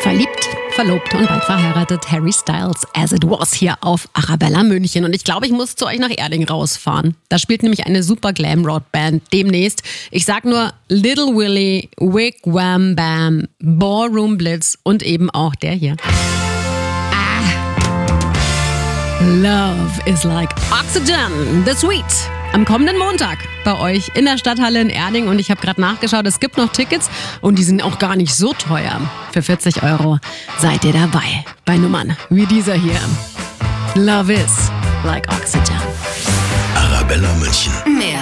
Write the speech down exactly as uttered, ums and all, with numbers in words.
Verliebt, verlobt und bald verheiratet. Harry Styles, As It Was, hier auf Arabella München. Und ich glaube, ich muss zu euch nach Erding rausfahren. Da spielt nämlich eine super Glam-Rock-Band demnächst. Ich sag nur Little Willy, Wig Wham Bam, Ballroom Blitz und eben auch der hier. Ah. Love is like oxygen, the sweet. Am kommenden Montag bei euch in der Stadthalle in Erding. Und ich habe gerade nachgeschaut, es gibt noch Tickets und die sind auch gar nicht so teuer. Für vierzig Euro seid ihr dabei bei Nummern wie dieser hier. Love is like oxygen. Arabella München. Mehr